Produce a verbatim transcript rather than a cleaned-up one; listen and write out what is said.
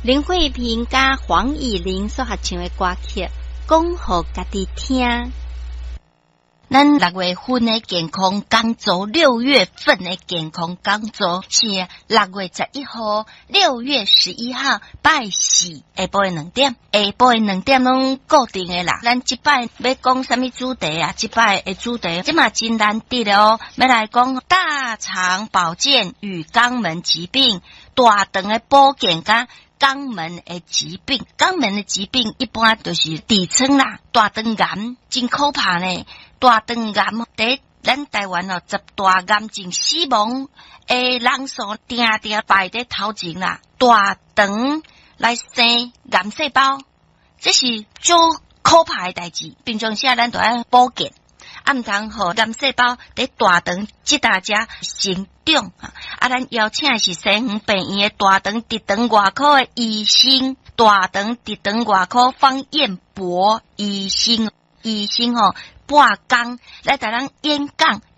林慧萍甲黄以玲所合唱的歌曲，讲互家己听。 咱六月份的健康讲座，六月份的健康讲座是六月十一号、六月十一号拜四下晡的两点，下晡的两点拢固定的啦。咱即摆要讲什么主题啊？即摆的主题即嘛真难得的哦，要来讲大肠保健与肛门疾病，大肠的保健甲肛门的疾病，肛门的疾病一般就是痔疮啦、大肠癌，真可怕呢。大肠癌伫咱台湾哦，十大癌症死亡诶人数定定排伫头前啦。大肠来生癌细胞，这是最可怕的代志。平常时咱都要保健，啊毋通互癌细胞伫大肠即大只成长啊！啊，咱邀请的是西园病院的大肠直肠外科的医生，大肠直肠外科方彦博医生，医生吼。半工来甲咱演讲